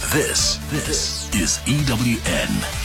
This is EWN.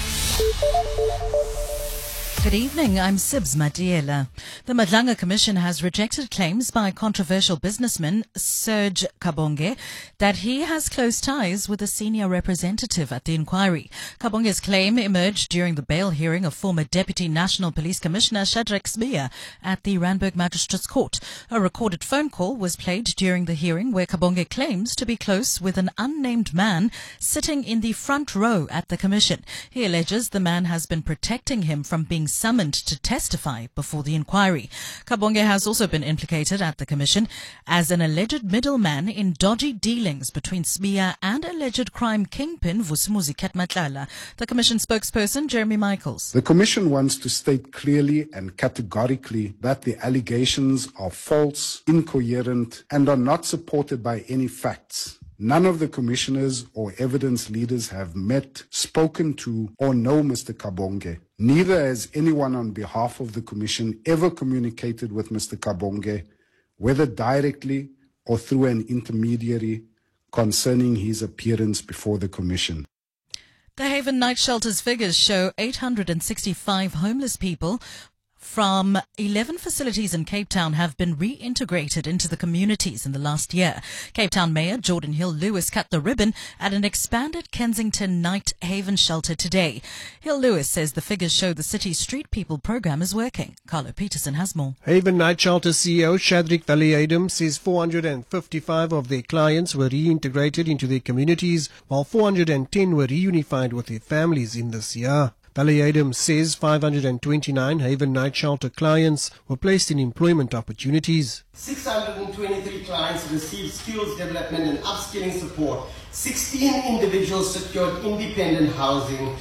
Good evening, I'm Sibs Matiela. The Madlanga Commission has rejected claims by controversial businessman Serge Kabonge that he has close ties with a senior representative at the inquiry. Kabonge's claim emerged during the bail hearing of former Deputy National Police Commissioner Shadrack Sibiya at the Randburg Magistrates Court. A recorded phone call was played during the hearing where Kabonge claims to be close with an unnamed man sitting in the front row at the commission. He alleges the man has been protecting him from being summoned to testify before the inquiry. Kabonge has also been implicated at the commission as an alleged middleman in dodgy dealings between Sibiya and alleged crime kingpin Vusumuzi Ketmatlala. The commission spokesperson Jeremy Michaels. The commission wants to state clearly and categorically that the allegations are false, incoherent, and are not supported by any facts. None of the commissioners or evidence leaders have met, spoken to, or know Mr. Kabonge. Neither has anyone on behalf of the commission ever communicated with Mr. Kabonge, whether directly or through an intermediary, concerning his appearance before the commission. The Haven Night Shelter's figures show 865 homeless people from 11 facilities in Cape Town have been reintegrated into the communities in the last year. Cape Town Mayor Jordan Hill-Lewis cut the ribbon at an expanded Kensington Night Haven shelter today. Hill-Lewis says the figures show the city's Street People program is working. Carlo Peterson has more. Haven Night Shelter CEO Shadrack Valiadam says 455 of their clients were reintegrated into their communities, while 410 were reunified with their families in this year. Valiadam says 529 Haven Night Shelter clients were placed in employment opportunities. 623 clients received skills development and upskilling support. 16 individuals secured independent housing.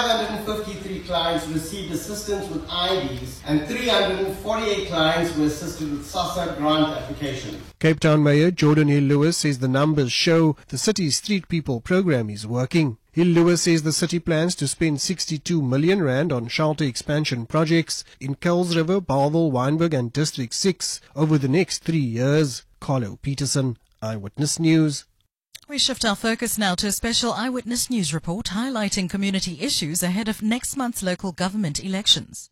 553 clients received assistance with IDs, and 348 clients were assisted with SASSA grant application. Cape Town Mayor Jordan Hill-Lewis says the numbers show the city's Street People program is working. Hill-Lewis says the city plans to spend 62 million rand on shelter expansion projects in Kuilsriver, Bellville, Wynberg and District 6 over the next 3 years. Carlo Peterson, Eyewitness News. We shift our focus now to a special Eyewitness News report highlighting community issues ahead of next month's local government elections.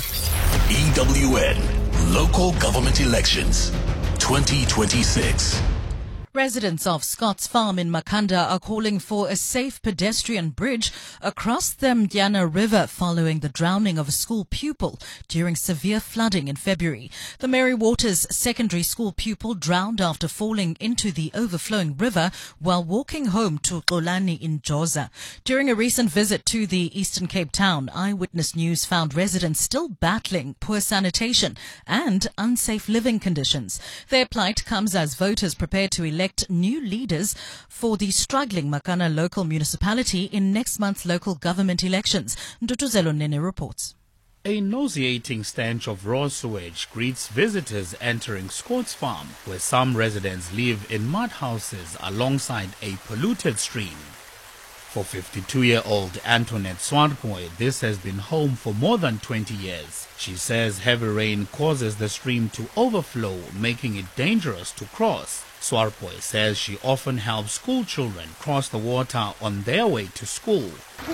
EWN Local Government Elections 2026. Residents of Scott's Farm in Makhanda are calling for a safe pedestrian bridge across the Mdyana River following the drowning of a school pupil during severe flooding in February. The Mary Waters Secondary School pupil drowned after falling into the overflowing river while walking home to Xolani in Joza. During a recent visit to the Eastern Cape town, Eyewitness News found residents still battling poor sanitation and unsafe living conditions. Their plight comes as voters prepare to elect new leaders for the struggling Makana local municipality in next month's local government elections. Ndutuzelo Nene reports. A nauseating stench of raw sewage greets visitors entering Scott's Farm, where some residents live in mud houses alongside a polluted stream. For 52-year-old Antoinette Swartboy, this has been home for more than 20 years. She says heavy rain causes the stream to overflow, making it dangerous to cross. Swartboy says she often helps school children cross the water on their way to school.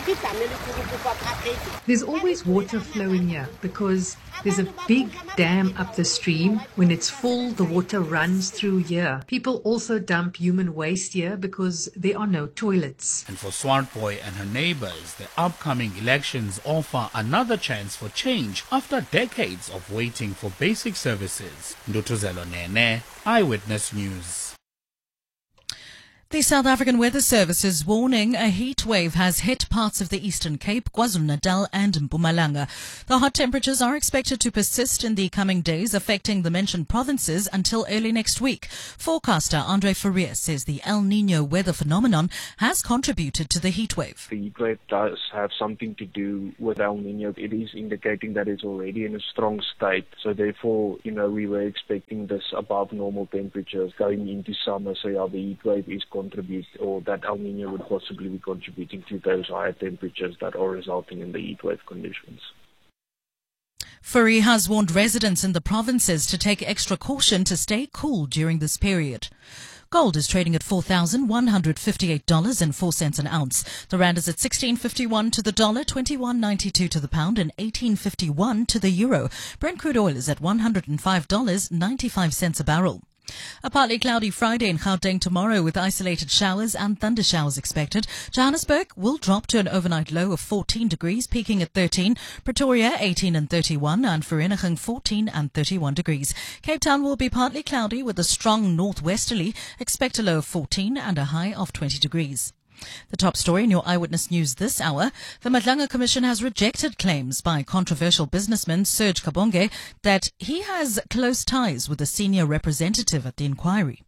There's always water flowing here because there's a big dam up the stream. When it's full, the water runs through here. People also dump human waste here because there are no toilets. And for Swartboy and her neighbors, the upcoming elections offer another chance for change after decades of waiting for basic services. Ndutuzelo Nene, Eyewitness News. The South African Weather Service is warning a heat wave has hit parts of the Eastern Cape, KwaZulu-Natal and Mpumalanga. The hot temperatures are expected to persist in the coming days, affecting the mentioned provinces until early next week. Forecaster Andre Faria says the El Niño weather phenomenon has contributed to the heat wave. The heat wave does have something to do with El Niño. It is indicating that it's already in a strong state. So therefore, we were expecting this above normal temperatures going into summer. So yeah, the heat wave is or that El Niño would possibly be contributing to those higher temperatures that are resulting in the heat wave conditions. Furry has warned residents in the provinces to take extra caution to stay cool during this period. Gold is trading at $4,158.04 an ounce. The rand is at 16.51 to the dollar, 21.92 to the pound, and 18.51 to the euro. Brent crude oil is at $105.95 a barrel. A partly cloudy Friday in Gauteng tomorrow with isolated showers and thunder showers expected. Johannesburg will drop to an overnight low of 14 degrees, peaking at 13. Pretoria 18 and 31, and Vereeniging 14 and 31 degrees. Cape Town will be partly cloudy with a strong northwesterly. Expect a low of 14 and a high of 20 degrees. The top story in your Eyewitness News this hour. The Madlanga Commission has rejected claims by controversial businessman Serge Kabonge that he has close ties with a senior representative at the inquiry.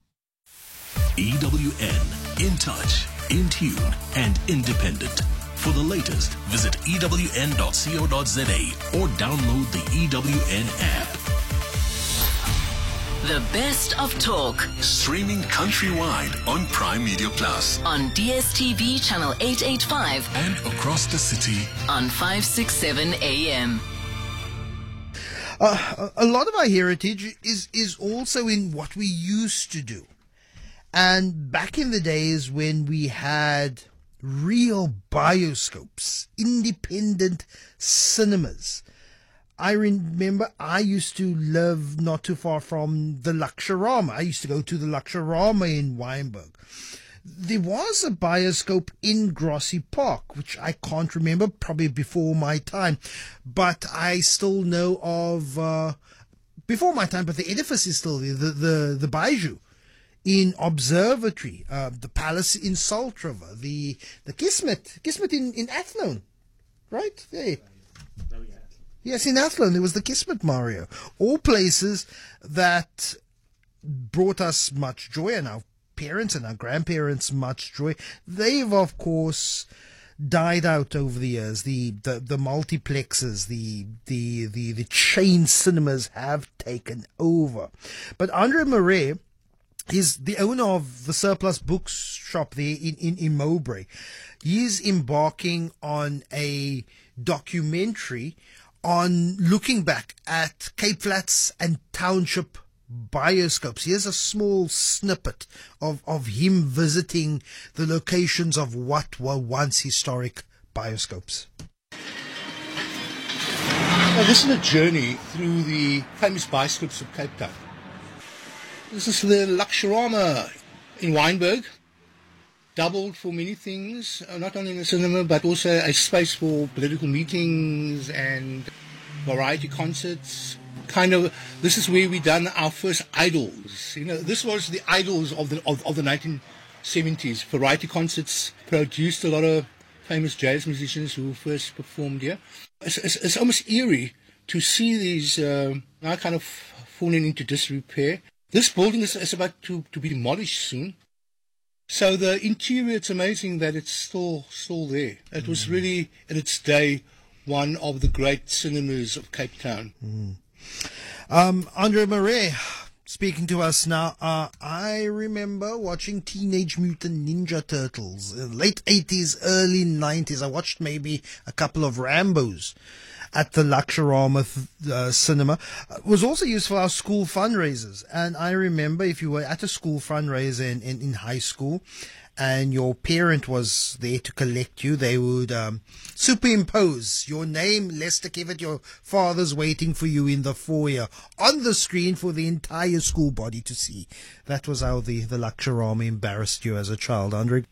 EWN, in touch, in tune, and independent. For the latest, visit ewn.co.za or download the EWN app. The best of talk. Streaming countrywide on Prime Media Plus. On DSTV channel 885. And across the city on 567 AM. A lot of our heritage is also in what we used to do. And back in the days when we had real bioscopes, independent cinemas, I remember I used to live not too far from the Luxorama. I used to go to the Luxorama in Wynberg. There was a bioscope in Grassy Park, which I can't remember, probably before my time. But I still know of, before my time, but the edifice is still there, the Bijou in Observatory, the Palace in Salt River, the Kismet in Athlone, right? There. Yes, in Athlone, there was the Kismet, Mario. All places that brought us much joy, and our parents and our grandparents much joy. They've, of course, died out over the years. The multiplexes, the chain cinemas have taken over. But Andre Marais is the owner of the Surplus Bookshop there in Mowbray. He's embarking on a documentary on looking back at Cape Flats and Township bioscopes. Here's a small snippet of him visiting the locations of what were once historic bioscopes. Now, this is a journey through the famous bioscopes of Cape Town. This is the Luxorama in Wynberg. Doubled for many things, not only in the cinema, but also a space for political meetings and variety concerts. This is where we done our first idols. You know, this was the idols of the 1970s. Variety concerts produced a lot of famous jazz musicians who first performed here. It's almost eerie to see these now kind of falling into disrepair. This building is about to be demolished soon. So the interior, it's amazing that it's still there. It was really, in its day, one of the great cinemas of Cape Town. Andre Marais, speaking to us now. I remember watching Teenage Mutant Ninja Turtles in late 80s, early 90s. I watched maybe a couple of Rambos at the Luxorama cinema. It was also used for our school fundraisers. And I remember if you were at a school fundraiser in high school and your parent was there to collect you, they would superimpose your name, Lester Kivet, your father's waiting for you in the foyer, on the screen for the entire school body to see. That was how the Luxorama embarrassed you as a child, Andre.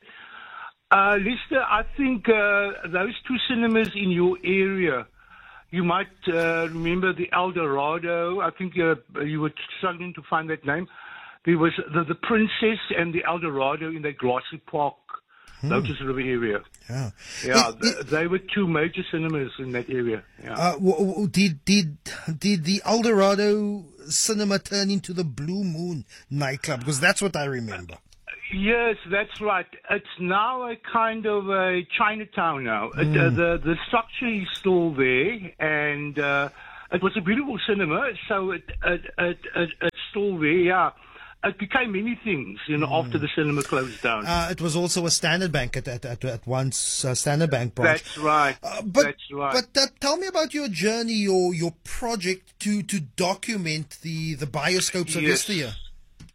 Lester, I think those two cinemas in your area, you might remember the El Dorado. I think you were struggling to find that name. There was the Princess and the El Dorado in the Grassy Park, Lotus River area. Yeah, they were two major cinemas in that area. Yeah. Did the El Dorado cinema turn into the Blue Moon nightclub? Because that's what I remember. Yes, that's right. It's now a kind of a Chinatown now. The structure is still there, and it was a beautiful cinema, so it's still there, yeah. It became many things, after the cinema closed down. It was also a Standard Bank at once, Standard Bank branch. That's right. That's right. But tell me about your journey, your project to document the bioscopes of yesteryear.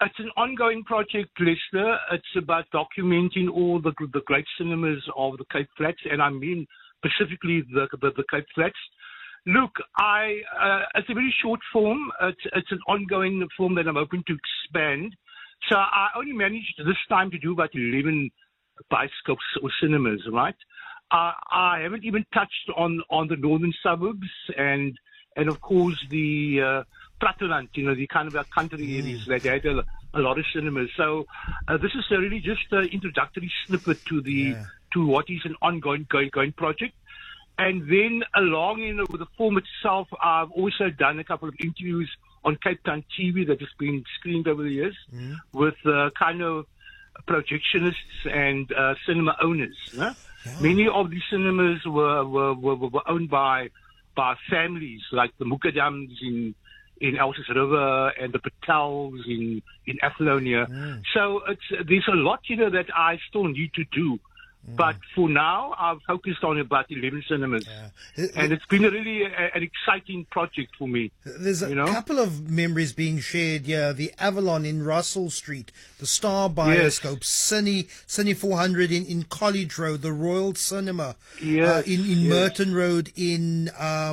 It's an ongoing project, Lester. It's about documenting all the great cinemas of the Cape Flats, and I mean specifically the Cape Flats. Look, it's a very short film. It's an ongoing film that I'm hoping to expand. So I only managed this time to do about 11 bioscopes or cinemas, right? I haven't even touched on the northern suburbs and of course the platteland, the kind of country areas that had a lot of cinemas. So this is really just an introductory snippet to what is an ongoing project. And then along with the film itself, I've also done a couple of interviews on Cape Town TV that has been screened over the years with kind of projectionists and cinema owners. Yeah. Many of these cinemas were owned by families like the Mukadams in Elsis River and the Patels in Apollonia. So there's a lot that I still need to do. But for now, I've focused on about 11 cinemas. And it's been really an exciting project for me. There's a couple of memories being shared here. The Avalon in Russell Street, the Star Bioscope, Cine 400 in College Road, the Royal Cinema in Merton Road in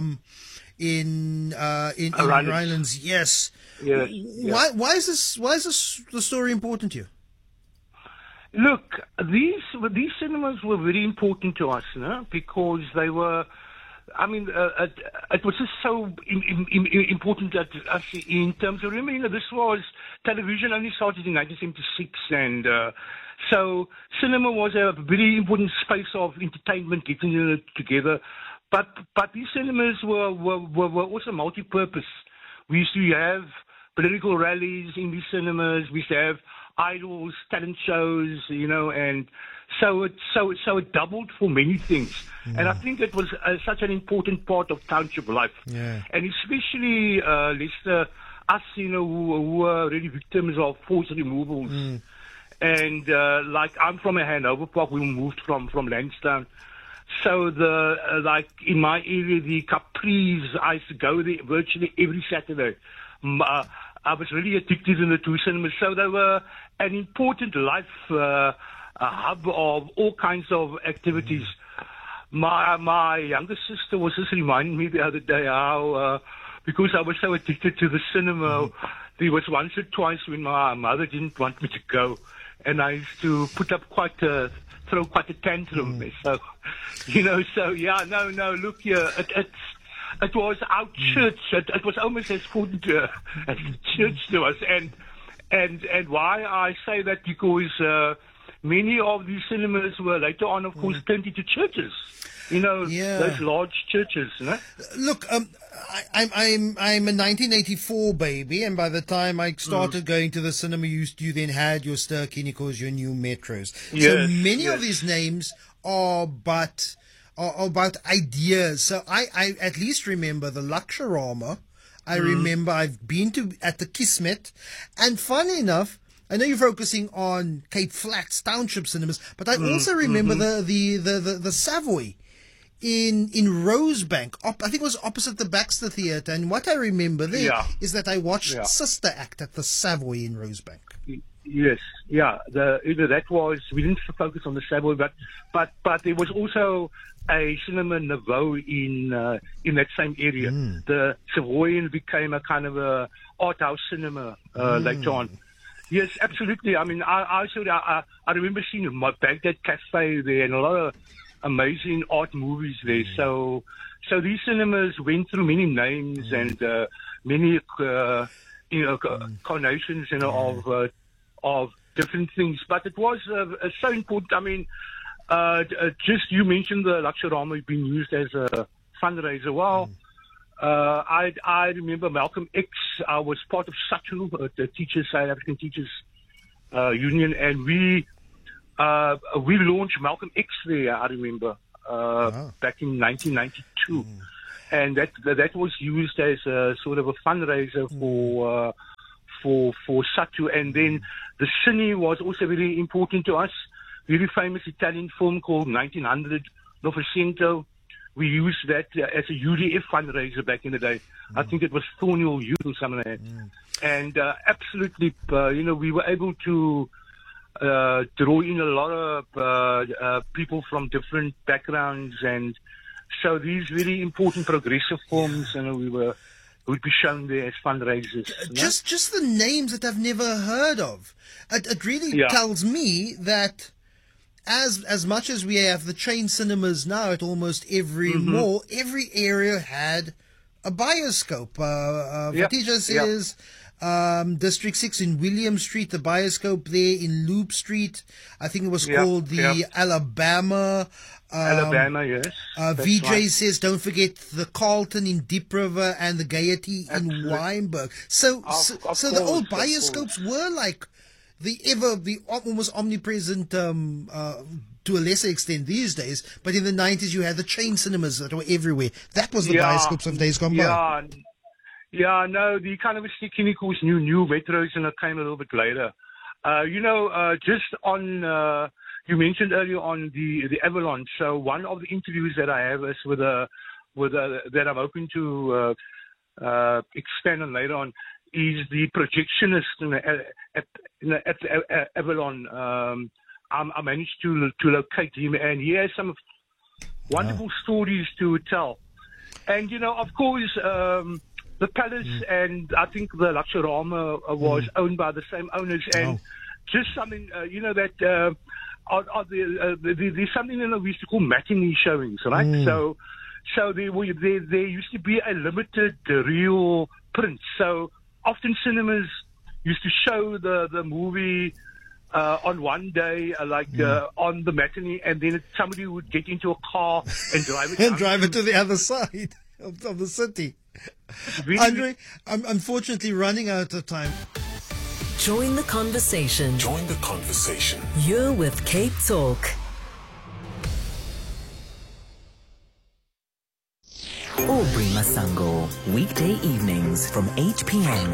Rylands. Yes. Why is this the story important to you? Look, these cinemas were very important to us, because they were. I mean, it was just so important that us in terms of. Remember, this was television only started in 1976, and so cinema was a very important space of entertainment, getting together. But these cinemas were also multi-purpose. We used to have political rallies in these cinemas. We used to have idols, talent shows, and so it doubled for many things. And I think it was such an important part of township life. And especially, Lester, us, who were really victims of forced removals. And like I'm from a Hanover Park, we moved from Lansdowne. So like in my area, the Capri's, I used to go there virtually every Saturday. I was really addicted in the two cinemas, so they were an important life hub of all kinds of activities. My younger sister was just reminding me the other day how, because I was so addicted to the cinema, there was once or twice when my mother didn't want me to go, and I used to throw quite a tantrum. So, look here, it was our church. It was almost as important as the church to us. And why I say that, because many of these cinemas were later on, of course, turned into churches. Those large churches. Look, I'm a 1984 baby, and by the time I started going to the cinema, you then had your Ster-Kinekors, your new Metros. So many of these names are about ideas. So I at least remember the Luxorama. I remember I've been at the Kismet, and funny enough, I know you're focusing on Cape Flats Township cinemas, but I also remember the Savoy in Rosebank. I think it was opposite the Baxter Theatre, and what I remember there is that I watched Sister Act at the Savoy in Rosebank. Yes, that was, we didn't focus on the Savoy, but there was also a cinema Nouveau in that same area. The Savoyan became a kind of a art house cinema later on. Yes, absolutely. I mean, I remember seeing my Baghdad Cafe there and a lot of amazing art movies there. So these cinemas went through many names and many carnations of different things. But it was so important. I mean, just you mentioned the Luxorama being used as a fundraiser. Well, I remember Malcolm X. I was part of SATU, the South African Teachers Union, and we launched Malcolm X there. I remember back in 1992, and that was used as a sort of a fundraiser for SATU. And then the Cine was also very important to us. Very famous Italian film called 1900 Novecento, we used that as a UDF fundraiser back in the day. I think it was Thornhill Youth or something like that. And absolutely, we were able to draw in a lot of people from different backgrounds, and so these very important progressive forms, would be shown there as fundraisers. Just the names that I've never heard of. It really tells me that as much as we have the chain cinemas now at almost every mall, every area had a bioscope. Fatija says District 6 in William Street, the bioscope there in Loop Street. I think it was called the Alabama. Alabama, yes. VJ right. says, don't forget the Carlton in Deep River and the Gaiety in Wynberg. So the old bioscopes were like the almost omnipresent, to a lesser extent these days, but in the 90s you had the chain cinemas that were everywhere. That was the bioscopes of days gone by. Yeah, no, the kind of clinicals new metros, and it came a little bit later. Just on, you mentioned earlier on the Avalon. So one of the interviews that I have is with that I'm hoping to expand on later on is the projectionist at Avalon. I managed to locate him, and he has some wonderful stories to tell. And of course, the Palace and I think the Luxorama was owned by the same owners, and just something that there's something we used to call matinee showings, right? So there used to be a limited reel print. So often cinemas used to show the movie on one day, on the matinee, and then somebody would get into a car and drive it and drive it to the other side of the city. Really? Andre, I'm unfortunately running out of time. Join the conversation. Join the conversation. You're with Cape Talk. Aubrey Masango, weekday evenings from 8 p.m.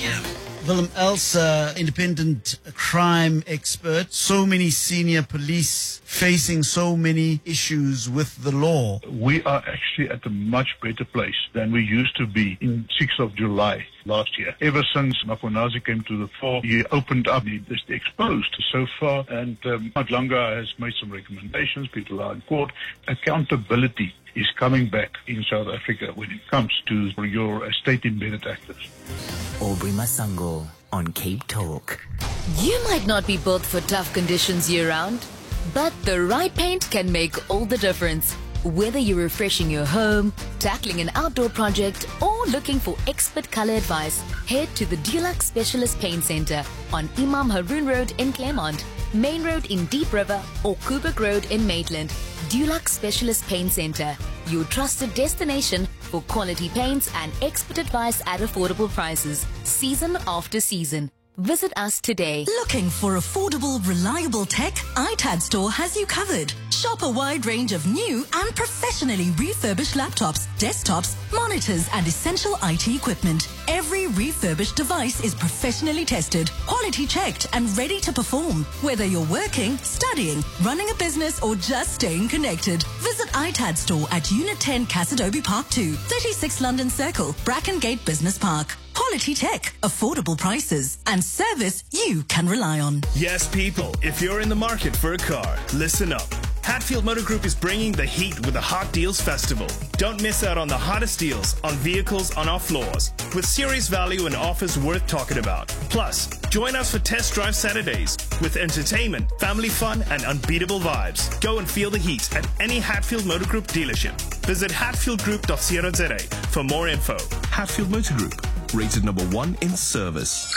Willem Elsa, independent crime expert. So many senior police facing so many issues with the law. We are actually at a much better place than we used to be in 6th of July last year. Ever since Maphonazi came to the fore, he opened up the exposed so far, and Madlanga has made some recommendations. People are in court. Accountability is coming back in South Africa when it comes to your state-embedded actors. Aubrey Masango on Cape Talk. You might not be built for tough conditions year-round, but the right paint can make all the difference. Whether you're refreshing your home, tackling an outdoor project, or looking for expert color advice, head to the Dulux Specialist Paint Center on Imam Haroon Road in Claremont, Main Road in Deep River, or Kubrick Road in Maitland. Dulux Specialist Paint Center, your trusted destination for quality paints and expert advice at affordable prices, season after season. Visit us today. Looking for affordable, reliable tech? iTad Store has you covered. Shop a wide range of new and professionally refurbished laptops, desktops, monitors, and essential IT equipment. Every refurbished device is professionally tested, quality checked, and ready to perform. Whether you're working, studying, running a business, or just staying connected, visit iTad Store at Unit 10 Cassidobi Park 2, 36 London Circle, Brackengate Business Park. Quality tech, affordable prices, and service you can rely on. Yes, people, if you're in the market for a car, listen up. Hatfield Motor Group is bringing the heat with the Hot Deals Festival. Don't miss out on the hottest deals on vehicles on our floors, with serious value and offers worth talking about. Plus, join us for Test Drive Saturdays with entertainment, family fun, and unbeatable vibes. Go and feel the heat at any Hatfield Motor Group dealership. Visit hatfieldgroup.co.za for more info. Hatfield Motor Group, rated number 1 in service.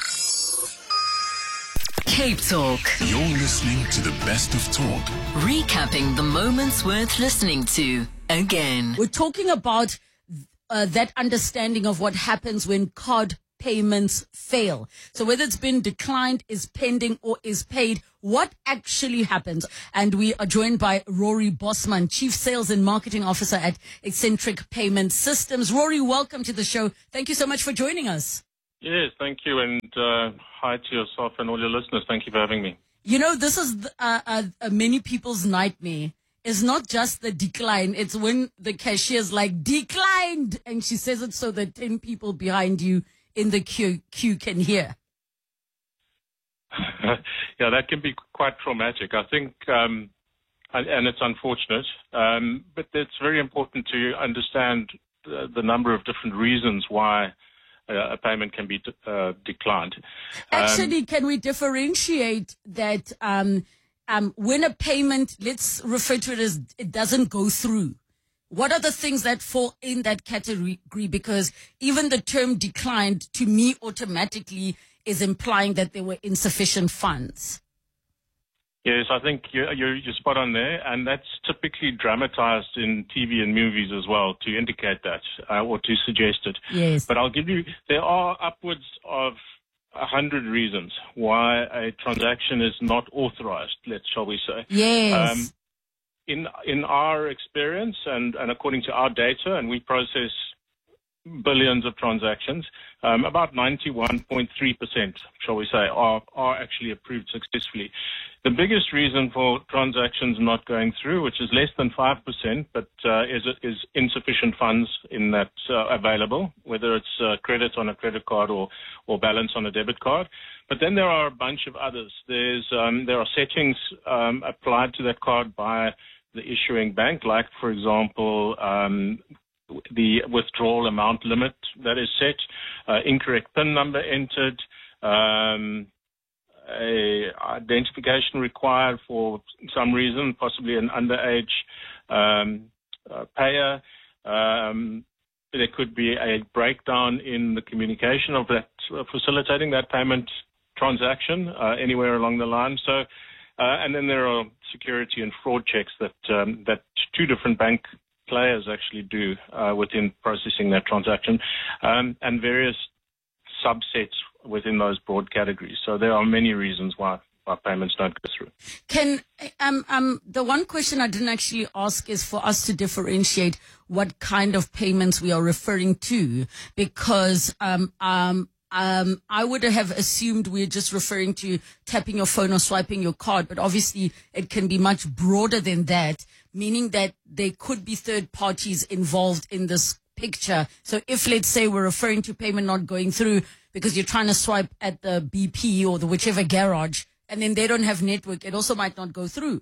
Cape Talk. You're listening to the best of talk. Recapping the moments worth listening to again. We're talking about that understanding of what happens when card payments fail. So whether it's been declined, is pending, or is paid, what actually happens? And we are joined by Rory Bosman, Chief Sales and Marketing Officer at Eccentric Payment Systems. Rory, welcome to the show. Thank you so much for joining us. Yes, thank you, and hi to yourself and all your listeners. Thank you for having me. You know, this is many people's nightmare, is not just the decline. It's when the cashier's like, declined. And she says it so that 10 people behind you in the queue can hear. Yeah, that can be quite traumatic. I think, and it's unfortunate, but it's very important to understand the number of different reasons why a payment can be declined. Actually, can we differentiate that when a payment, let's refer to it as it doesn't go through? What are the things that fall in that category? Because even the term declined, to me, automatically is implying that there were insufficient funds. Yes, I think you're spot on there, and that's typically dramatized in TV and movies as well to indicate that or to suggest it. Yes. But I'll give you, there are upwards of 100 reasons why a transaction is not authorized, shall we say. Yes. In our experience and according to our data, and we process billions of transactions, about 91.3%, shall we say, are actually approved successfully. The biggest reason for transactions not going through, which is less than 5%, but is insufficient funds in that available, whether it's credit on a credit card or balance on a debit card. But then there are a bunch of others. There are settings applied to that card by the issuing bank, like, for example, the withdrawal amount limit that is set, incorrect PIN number entered, a identification required for some reason, possibly an underage payer. There could be a breakdown in the communication of that, facilitating that payment transaction anywhere along the line. So, and then there are security and fraud checks that two different bank players actually do within processing that transaction, and various subsets within those broad categories. So there are many reasons why payments don't go through. Can the one question I didn't actually ask is for us to differentiate what kind of payments we are referring to, because I would have assumed we're just referring to tapping your phone or swiping your card, but obviously it can be much broader than that, meaning that there could be third parties involved in this picture. So if, let's say, we're referring to payment not going through because you're trying to swipe at the BP or the whichever garage, and then they don't have network, it also might not go through.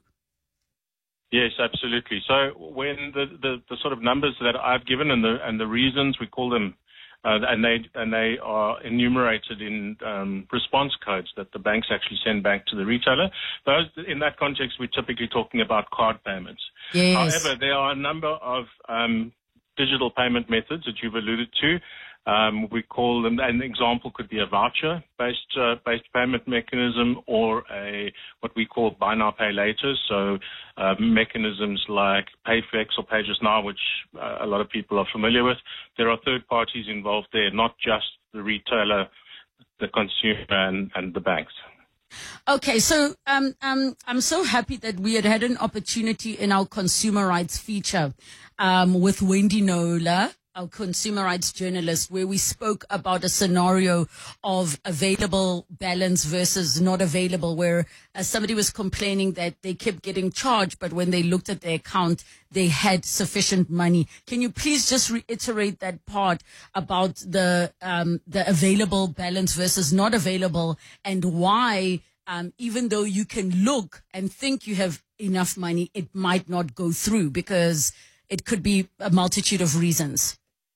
Yes, absolutely. So when the sort of numbers that I've given and the reasons, we call them, and they are enumerated in response codes that the banks actually send back to the retailer. Those, in that context, we're typically talking about card payments. Yes. However, there are a number of digital payment methods that you've alluded to. We call them, an example could be a voucher-based payment mechanism, or what we call buy now, pay later. So mechanisms like PayFlex or PayJustNow, which a lot of people are familiar with. There are third parties involved there, not just the retailer, the consumer, and the banks. Okay, so I'm so happy that we had an opportunity in our consumer rights feature with Wendy Nola, our consumer rights journalist, where we spoke about a scenario of available balance versus not available, where somebody was complaining that they kept getting charged, but when they looked at their account, they had sufficient money. Can you please just reiterate that part about the available balance versus not available, and why, even though you can look and think you have enough money, it might not go through, because it could be a multitude of reasons?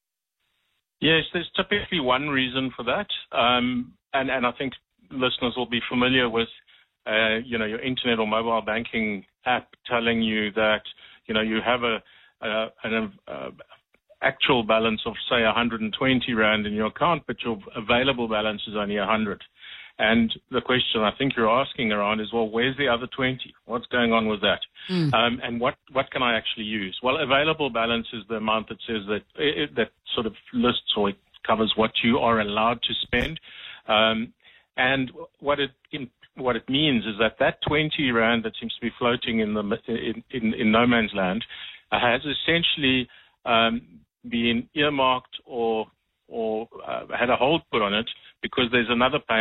Yes, there's typically one reason for that, and I think listeners will be familiar with, your internet or mobile banking app telling you that, you have an actual balance of, say, 120 Rand in your account, but your available balance is only 100. And the question I think you're asking around is, well, where's the other 20? What's going on with that? And what can I actually use? Well, available balance is the amount that says that sort of lists or it covers what you are allowed to spend. And what it means is that 20 Rand that seems to be floating in no man's land has essentially been earmarked or had a hold put on it, because there's another payment